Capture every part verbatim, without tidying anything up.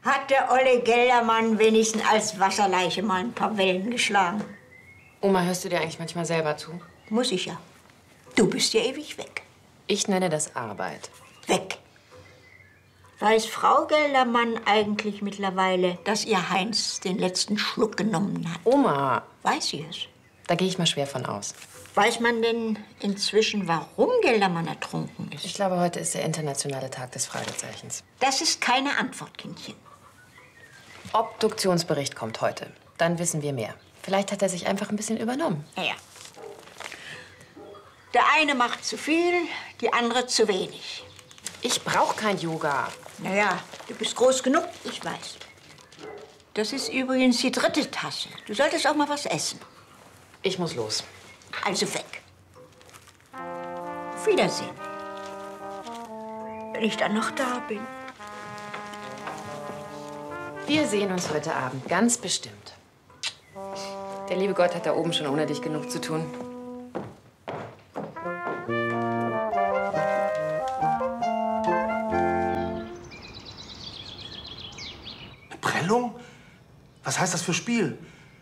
Hat der olle Geldermann wenigstens als Wasserleiche mal ein paar Wellen geschlagen? Oma, hörst du dir eigentlich manchmal selber zu? Muss ich ja. Du bist ja ewig weg. Ich nenne das Arbeit. Weg. Weiß Frau Geldermann eigentlich mittlerweile, dass ihr Heinz den letzten Schluck genommen hat? Oma. Weiß sie es? Da gehe ich mal schwer von aus. Weiß man denn inzwischen, warum Geldermann ertrunken ist? Ich glaube, heute ist der internationale Tag des Fragezeichens. Das ist keine Antwort, Kindchen. Obduktionsbericht kommt heute. Dann wissen wir mehr. Vielleicht hat er sich einfach ein bisschen übernommen. Ja, ja. Der eine macht zu viel, die andere zu wenig. Ich brauche kein Yoga. Naja, du bist groß genug, ich weiß. Das ist übrigens die dritte Tasse. Du solltest auch mal was essen. Ich muss los. Also weg. Auf Wiedersehen. Wenn ich dann noch da bin. Wir sehen uns heute Abend, ganz bestimmt. Der liebe Gott hat da oben schon ohne dich genug zu tun. Prellung? Was heißt das für Spiel?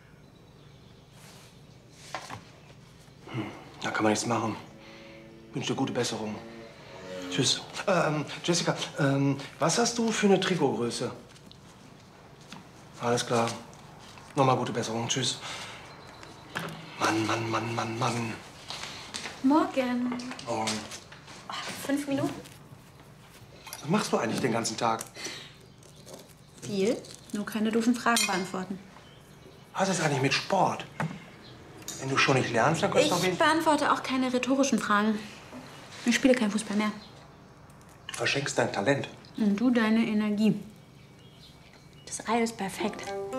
Hm, da kann man nichts machen. Wünsche dir gute Besserung. Tschüss. Ähm, Jessica, ähm, was hast du für eine Trikotgröße? Alles klar. Nochmal gute Besserung. Tschüss. Mann, Mann, Mann, Mann, Mann. Morgen. Oh. Fünf Minuten? Was machst du eigentlich den ganzen Tag? Viel. Nur keine doofen Fragen beantworten. Was ist eigentlich mit Sport? Wenn du schon nicht lernst, dann kannst du doch Ich wenig... beantworte auch keine rhetorischen Fragen. Ich spiele kein Fußball mehr. Du verschenkst dein Talent. Und du deine Energie. Das ist alles perfekt.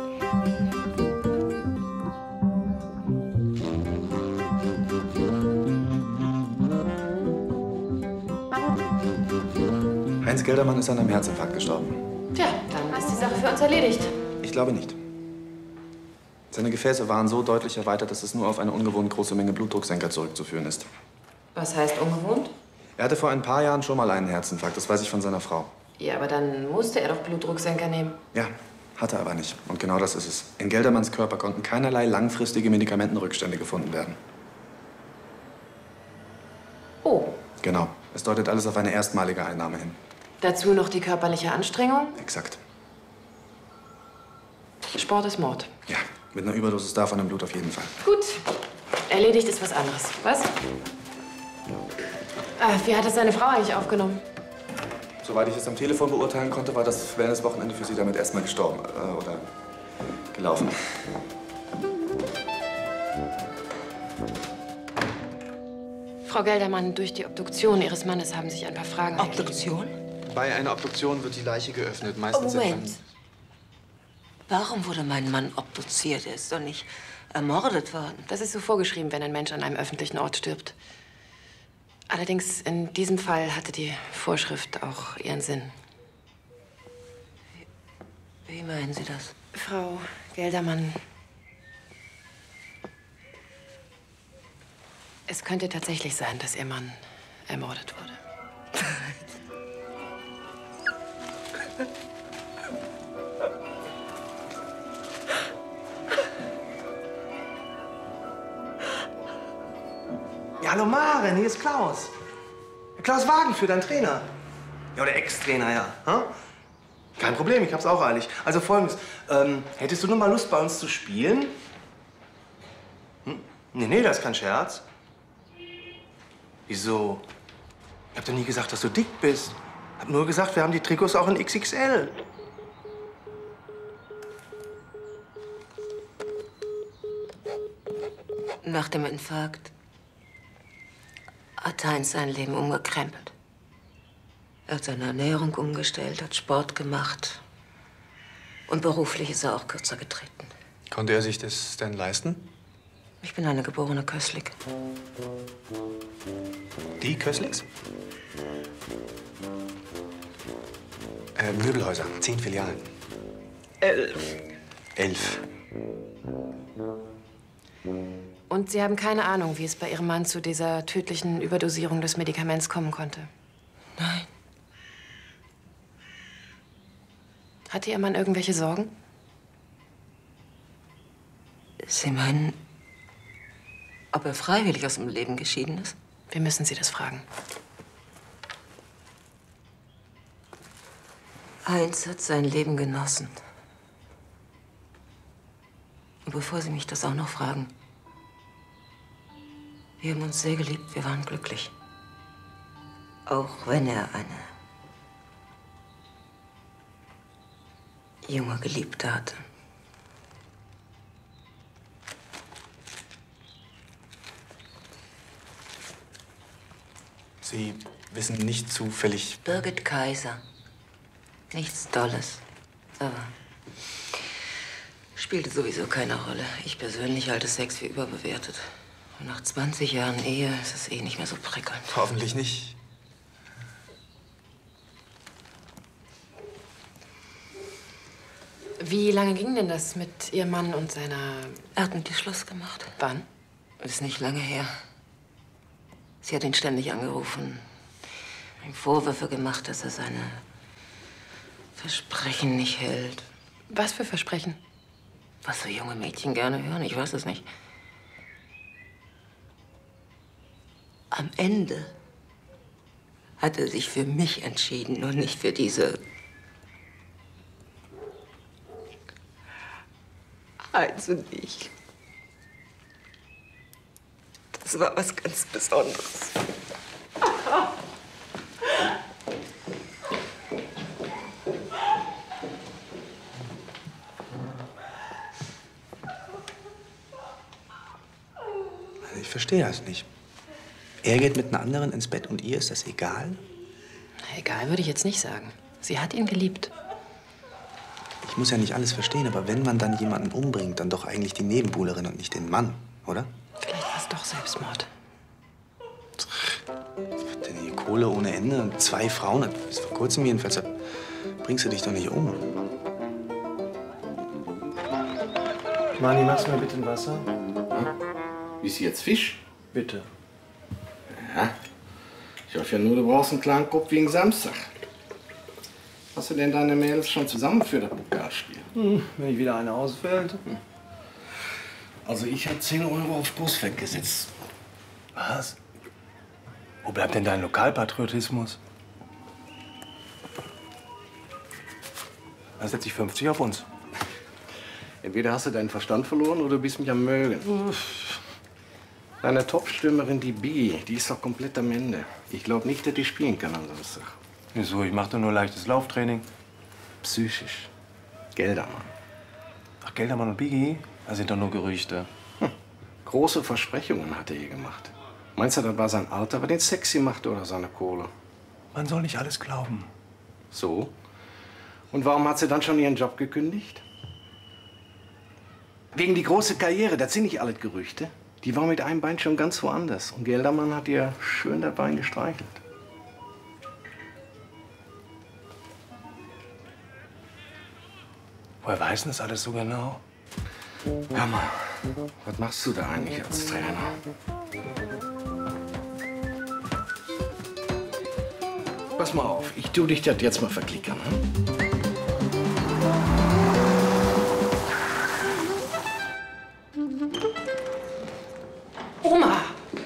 Heinz Geldermann ist an einem Herzinfarkt gestorben. Tja, dann ist die Sache für uns erledigt. Ich glaube nicht. Seine Gefäße waren so deutlich erweitert, dass es nur auf eine ungewohnt große Menge Blutdrucksenker zurückzuführen ist. Was heißt ungewohnt? Er hatte vor ein paar Jahren schon mal einen Herzinfarkt, das weiß ich von seiner Frau. Ja, aber dann musste er doch Blutdrucksenker nehmen. Ja, hat er aber nicht. Und genau das ist es. In Geldermanns Körper konnten keinerlei langfristige Medikamentenrückstände gefunden werden. Oh. Genau. Es deutet alles auf eine erstmalige Einnahme hin. Dazu noch die körperliche Anstrengung. Exakt. Sport ist Mord. Ja, mit einer Überdosis davon im Blut auf jeden Fall. Gut. Erledigt ist was anderes. Was? Ah, wie hat es seine Frau eigentlich aufgenommen? Soweit ich es am Telefon beurteilen konnte, war das Wellnesswochenende für sie damit erstmal gestorben. Äh, oder gelaufen. Frau Geldermann, durch die Obduktion Ihres Mannes haben sich ein paar Fragen ergeben. Obduktion? Bei einer Obduktion wird die Leiche geöffnet. Oh, Meistens Moment. Warum wurde mein Mann obduziert? Er ist doch nicht ermordet worden. Das ist so vorgeschrieben, wenn ein Mensch an einem öffentlichen Ort stirbt. Allerdings, in diesem Fall hatte die Vorschrift auch ihren Sinn. Wie, wie meinen Sie das? Frau Geldermann, es könnte tatsächlich sein, dass Ihr Mann ermordet wurde. Ja, hallo Maren, hier ist Klaus. Klaus Wagenführ, dein Trainer. Ja, oder Ex-Trainer, ja. Hm? Kein Problem, ich hab's auch eilig. Also folgendes, ähm, hättest du noch mal Lust, bei uns zu spielen? Hm? Nee, nee, das ist kein Scherz. Wieso? Ich hab doch nie gesagt, dass du dick bist. Hab nur gesagt, wir haben die Trikots auch in X X L. Nach dem Infarkt hat Heinz sein Leben umgekrempelt. Er hat seine Ernährung umgestellt, hat Sport gemacht. Und beruflich ist er auch kürzer getreten. Konnte er sich das denn leisten? Ich bin eine geborene Köstlik. Die Köstliks? Äh, Möbelhäuser, zehn Filialen. Elf. Elf. Und Sie haben keine Ahnung, wie es bei Ihrem Mann zu dieser tödlichen Überdosierung des Medikaments kommen konnte? Nein. Hatte Ihr Mann irgendwelche Sorgen? Sie meinen, ob er freiwillig aus dem Leben geschieden ist? Wir müssen Sie das fragen. Heinz hat sein Leben genossen. Und bevor Sie mich das auch noch fragen, wir haben uns sehr geliebt, wir waren glücklich. Auch wenn er eine junge Geliebte hatte. Sie wissen nicht zufällig... Birgit Kaiser. Nichts Dolles. Aber spielte sowieso keine Rolle. Ich persönlich halte Sex für überbewertet. Und nach zwanzig Jahren Ehe ist es eh nicht mehr so prickelnd. Hoffentlich nicht. Wie lange ging denn das mit Ihrem Mann und seiner... Er hat mit ihr Schluss gemacht. Wann? Das ist nicht lange her. Sie hat ihn ständig angerufen, ihm Vorwürfe gemacht, dass er seine Versprechen nicht hält. Was für Versprechen? Was so junge Mädchen gerne hören, ich weiß es nicht. Am Ende hat er sich für mich entschieden und nicht für diese... Heinz und ich. Das war was ganz Besonderes. Ich verstehe das nicht. Er geht mit einer anderen ins Bett und ihr ist das egal? Egal würde ich jetzt nicht sagen. Sie hat ihn geliebt. Ich muss ja nicht alles verstehen, aber wenn man dann jemanden umbringt, dann doch eigentlich die Nebenbuhlerin und nicht den Mann, oder? Vielleicht war es doch Selbstmord. Denn die Kohle ohne Ende und zwei Frauen, bis vor kurzem jedenfalls, da bringst du dich doch nicht um. Mani, machst du mir bitte ein Wasser? Ist jetzt Fisch? Bitte. Ja. Ich hoffe ja nur, du brauchst einen kleinen Kopf wegen Samstag. Hast du denn deine Mädels schon zusammen für das Pokalspiel? Hm, wenn ich wieder eine ausfällt. Hm. Also ich habe zehn Euro auf Großfeld gesetzt. Was? Wo bleibt denn dein Lokalpatriotismus? Dann setze ich fünfzig auf uns. Entweder hast du deinen Verstand verloren oder du bist mich am Mögen. Uff. Deine Top-Stürmerin, die Biggie, die ist doch komplett am Ende. Ich glaube nicht, dass die spielen kann am Samstag. Wieso? Ich mache doch nur leichtes Lauftraining. Psychisch. Geldermann. Ach, Geldermann und Biggie? Das sind doch nur Gerüchte. Hm. Große Versprechungen hat er ihr gemacht. Meinst du, das war sein Alter, was den sexy machte oder seine Kohle? Man soll nicht alles glauben. So? Und warum hat sie dann schon ihren Job gekündigt? Wegen die große Karriere, das sind nicht alle Gerüchte. Die war mit einem Bein schon ganz woanders. Und Geldermann hat ihr schön das Bein gestreichelt. Woher weiß denn das alles so genau? Hör mal, was machst du da eigentlich als Trainer? Pass mal auf, ich tu dich das jetzt mal verklickern. Hm? Oma!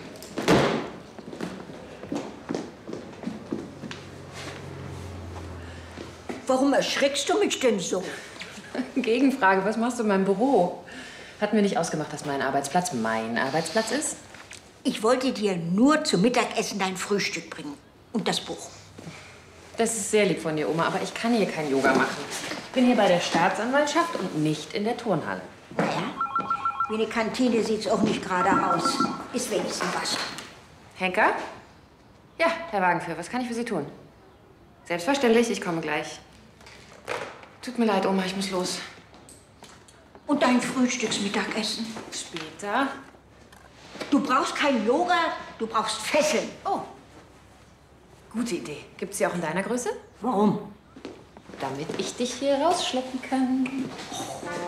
Warum erschreckst du mich denn so? Gegenfrage, was machst du in meinem Büro? Hatten wir nicht ausgemacht, dass mein Arbeitsplatz mein Arbeitsplatz ist? Ich wollte dir nur zum Mittagessen dein Frühstück bringen. Und das Buch. Das ist sehr lieb von dir, Oma, aber ich kann hier kein Yoga machen. Ich bin hier bei der Staatsanwaltschaft und nicht in der Turnhalle. Naja, wie eine Kantine sieht's auch nicht gerade aus. Ist wenigstens was. Henker? Ja, Herr Wagenführer, was kann ich für Sie tun? Selbstverständlich, ich komme gleich. Tut mir leid, Oma, ich muss los. Und dein Frühstücksmittagessen? Später. Du brauchst kein Yoga, du brauchst Fesseln. Oh, gute Idee. Gibt's sie auch in deiner Größe? Warum? Damit ich dich hier rausschleppen kann.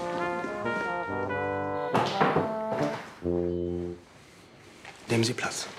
Nehmen Sie Platz.